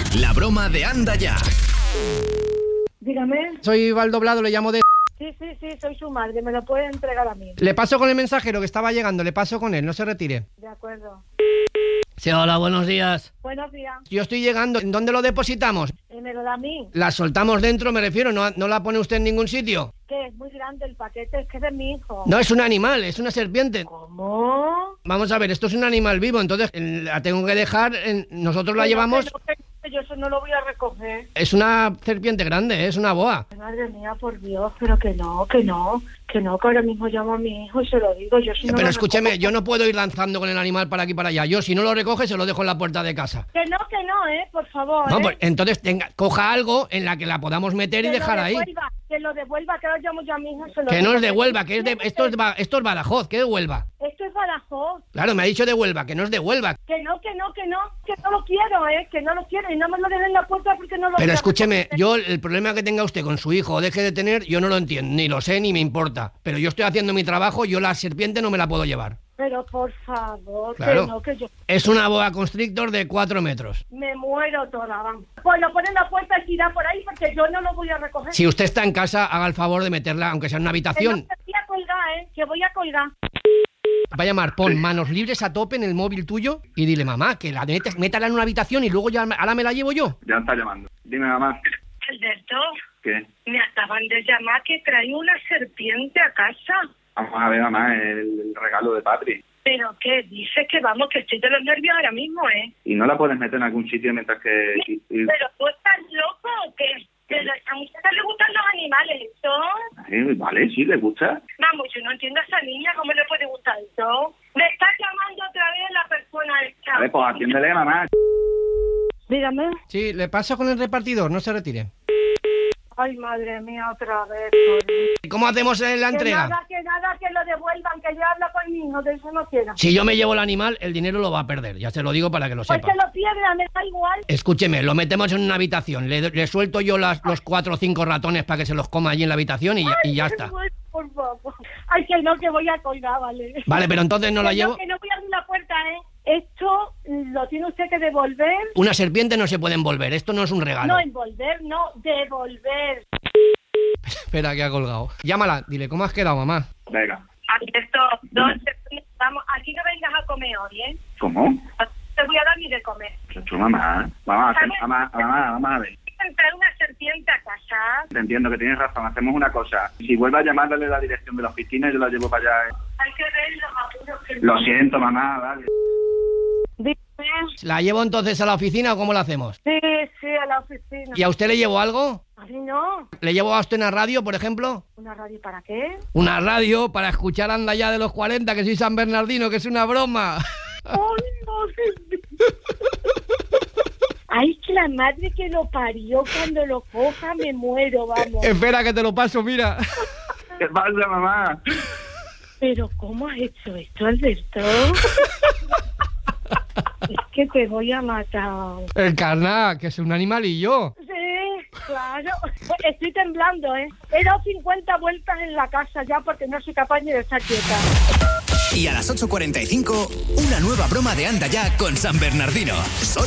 La broma de Anda Ya. Dígame. Soy Valdoblado, le llamo de... Sí, soy su madre, me lo puede entregar a mí. Le paso con el mensajero que estaba llegando, le paso con él, no se retire. De acuerdo. Sí, hola, buenos días. Buenos días. Yo estoy llegando, ¿en dónde lo depositamos? Me lo da a mí. La soltamos dentro, me refiero, no la pone usted en ningún sitio. Que es muy grande el paquete, es que es de mi hijo. No, es un animal, es una serpiente. ¿Cómo? Vamos a ver, esto es un animal vivo, entonces la tengo que dejar, nosotros la llevamos... Yo eso no lo voy a recoger. Es una serpiente grande, es una boa. Madre mía, por Dios, pero que ahora mismo llamo a mi hijo y se lo digo. Yo si no Pero lo escúcheme, recojo... yo no puedo ir lanzando con el animal para aquí y para allá. Yo, si no lo recoge, se lo dejo en la puerta de casa. Que no, por favor. No, pues entonces coja algo en la que la podamos meter y dejar ahí. Que lo devuelva, que ahora llamo yo a mi hijo y se lo Que digo. no es de Huelva, que es de... Esto es Badajoz, ¿qué de Huelva? Esto es Badajoz. Claro, me ha dicho de Huelva, que no es de Huelva. Que no lo quiero, que no lo quiero y no me lo dejen en la puerta porque no lo Pero quiero. escúcheme, yo el problema que tenga usted con su hijo o deje de tener, yo no lo entiendo, ni lo sé, ni me importa. Pero yo estoy haciendo mi trabajo, yo la serpiente no me la puedo llevar. Pero por favor, Claro. que yo Es una boa constrictor de 4 metros. me muero toda, van. Pues lo ponen en la puerta y tira por ahí porque yo no lo voy a recoger. Si usted está en casa, haga el favor de meterla, aunque sea en una habitación. Que no, voy a colgar, que voy a colgar. Va a llamar, pon manos libres a tope en el móvil tuyo y dile, mamá, que la métala en una habitación y luego ya ahora me la llevo yo. Ya está llamando. Dime, mamá. Alberto, ¿Qué? me acaban de llamar que trae una serpiente a casa. Vamos a ver, mamá, el regalo de Patri. ¿Pero qué? Dices que vamos, que estoy de los nervios ahora mismo, ¿eh? ¿Y no la puedes meter en algún sitio mientras que...? ¿Pero tú estás loco o qué? ¿Pero a ustedes les gustan los animales, esto? Vale, sí, ¿le gusta? Vamos, yo no entiendo a esa niña, ¿cómo le puede gustar esto? Me está llamando otra vez la persona esta. A ver, pues atiéndele, mamá. Dígame. Sí, le paso con el repartidor, no se retire. Ay, madre mía, otra vez. ¿Cómo hacemos la entrega? Que nada, que lo devuelvan, que yo hablo con mi hijo, de eso no quiero. Si yo me llevo el animal, el dinero lo va a perder, ya se lo digo para que lo Pues sepa. que lo pierda, me da igual. Escúcheme, lo metemos en una habitación, le suelto yo los 4 o 5 ratones para que se los coma allí en la habitación y ya está. Por favor. Ay, que no, que voy a colgar, vale. Vale, pero entonces no la llevo... Que no voy a abrir la puerta, ¿eh? Esto lo tiene usted que devolver. Una serpiente no se puede envolver, esto no es un regalo. No envolver, no, devolver. Espera, que ha colgado. Llámala, dile, ¿cómo has quedado, mamá? Venga. Alberto, vamos, aquí no vengas a comer hoy, ¿eh? ¿Cómo? Te voy a dar ni de comer. Chacho, mamá. Vamos a ver. Entrar una serpiente a casa. Te entiendo que tienes razón. Hacemos una cosa. Si vuelve a llamarle la dirección de la oficina, yo la llevo para allá. Hay que ver los apuros que... Lo siento, mamá, vale. Dime. ¿La llevo entonces a la oficina o cómo la hacemos? Sí, a la oficina. ¿Y a usted le llevo algo? ¿A mí no? ¿Le llevo a usted una radio, por ejemplo? ¿Una radio para qué? Una radio para escuchar Anda Ya de los 40, que soy San Bernardino, que es una broma. ¡Ay, no! ¡Ay, que la madre que lo parió! Cuando lo coja me muero, vamos. Espera que te lo paso, mira. ¿Qué pasa, mamá? ¿Pero cómo has hecho esto, Alberto? Es que te voy a matar. El carnal, que es un animalillo. Sí, claro. Estoy temblando, ¿eh? He dado 50 vueltas en la casa ya porque no soy capaz ni de estar quieta. Y a las 8:45, una nueva broma de Anda Ya con San Bernardino. Solo